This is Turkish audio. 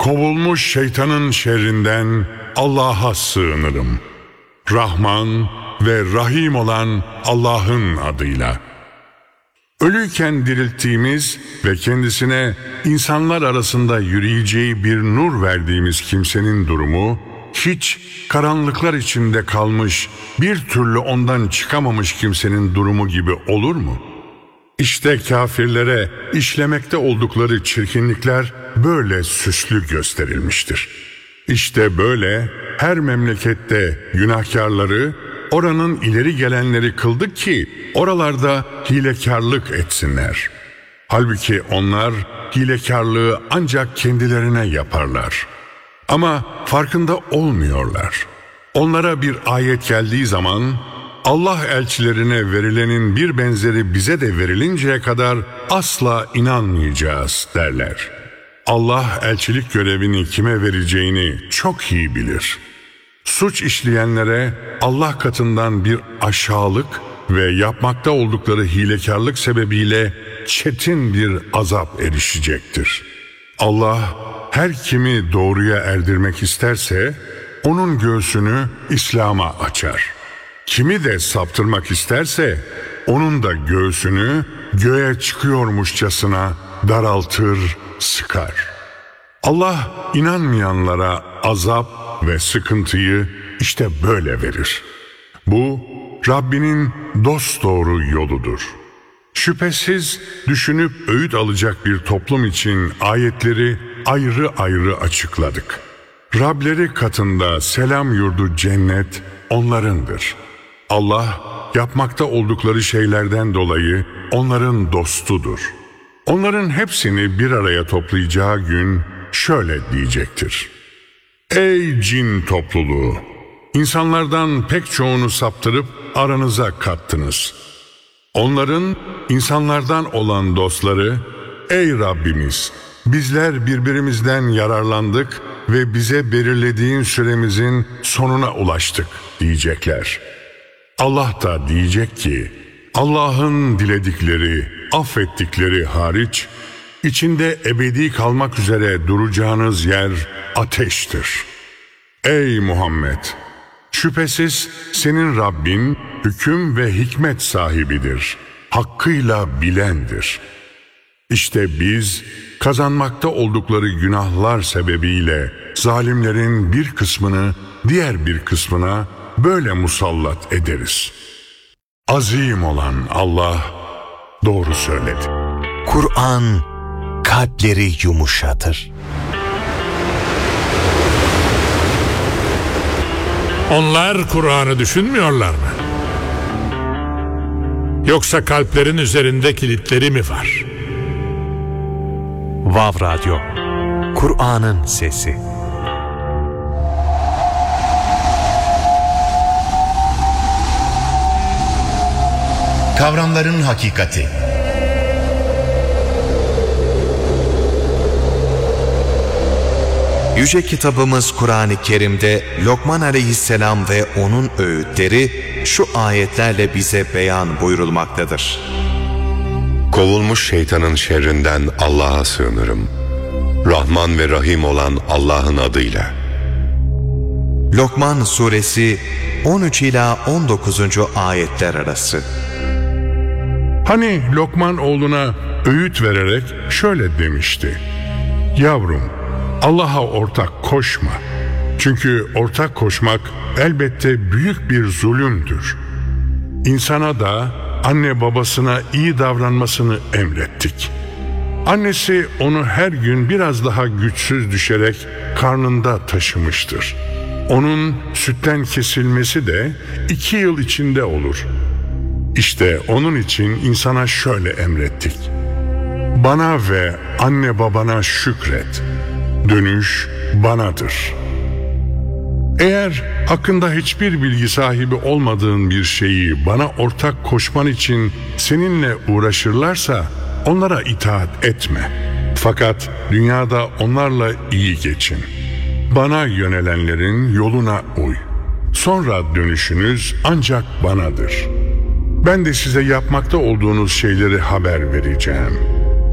Kovulmuş şeytanın şerrinden Allah'a sığınırım. Rahman ve Rahim olan Allah'ın adıyla. Ölüyken dirilttiğimiz ve kendisine insanlar arasında yürüyeceği bir nur verdiğimiz kimsenin durumu, hiç karanlıklar içinde kalmış, bir türlü ondan çıkamamış kimsenin durumu gibi olur mu? İşte kafirlere işlemekte oldukları çirkinlikler böyle süslü gösterilmiştir. İşte böyle her memlekette günahkarları, oranın ileri gelenleri kıldık ki oralarda hilekarlık etsinler. Halbuki onlar hilekarlığı ancak kendilerine yaparlar. Ama farkında olmuyorlar. Onlara bir ayet geldiği zaman Allah elçilerine verilenin bir benzeri bize de verilinceye kadar asla inanmayacağız derler. Allah elçilik görevini kime vereceğini çok iyi bilir. Suç işleyenlere Allah katından bir aşağılık ve yapmakta oldukları hilekarlık sebebiyle çetin bir azap erişecektir. Allah her kimi doğruya erdirmek isterse onun göğsünü İslam'a açar. Kimi de saptırmak isterse onun da göğsünü göğe çıkıyormuşçasına daraltır, sıkar. Allah inanmayanlara azap ve sıkıntıyı işte böyle verir. Bu Rabbinin dosdoğru yoludur. Şüphesiz düşünüp öğüt alacak bir toplum için ayetleri ayrı ayrı açıkladık. Rableri katında selam yurdu cennet onlarındır. Allah yapmakta oldukları şeylerden dolayı onların dostudur. Onların hepsini bir araya toplayacağı gün şöyle diyecektir. Ey cin topluluğu! İnsanlardan pek çoğunu saptırıp aranıza kattınız. Onların insanlardan olan dostları, ey Rabbimiz! Bizler birbirimizden yararlandık ve bize belirlediğin süremizin sonuna ulaştık diyecekler. Allah da diyecek ki, Allah'ın diledikleri, affettikleri hariç, içinde ebedi kalmak üzere duracağınız yer ateştir. Ey Muhammed! Şüphesiz senin Rabbin hüküm ve hikmet sahibidir. Hakkıyla bilendir. İşte biz kazanmakta oldukları günahlar sebebiyle zalimlerin bir kısmını diğer bir kısmına böyle musallat ederiz. Azim olan Allah doğru söyledi. Kur'an kalpleri yumuşatır. Onlar Kur'an'ı düşünmüyorlar mı? Yoksa kalplerin üzerinde kilitleri mi var? Vav Radyo, Kur'an'ın sesi. Kavramların hakikati. Yüce kitabımız Kur'an-ı Kerim'de Lokman Aleyhisselam ve onun öğütleri şu ayetlerle bize beyan buyurulmaktadır. Kovulmuş şeytanın şerrinden Allah'a sığınırım. Rahman ve Rahim olan Allah'ın adıyla. Lokman suresi 13 ila 19. ayetler arası. Hani Lokman oğluna öğüt vererek şöyle demişti. Yavrum, Allah'a ortak koşma. Çünkü ortak koşmak elbette büyük bir zulümdür. İnsana da anne babasına iyi davranmasını emrettik. Annesi onu her gün biraz daha güçsüz düşerek karnında taşımıştır. Onun sütten kesilmesi de 2 yıl içinde olur. İşte onun için insana şöyle emrettik. Bana ve anne babana şükret. Dönüş banadır. Eğer hakkında hiçbir bilgi sahibi olmadığın bir şeyi bana ortak koşman için seninle uğraşırlarsa onlara itaat etme. Fakat dünyada onlarla iyi geçin. Bana yönelenlerin yoluna uy. Sonra dönüşünüz ancak banadır. Ben de size yapmakta olduğunuz şeyleri haber vereceğim.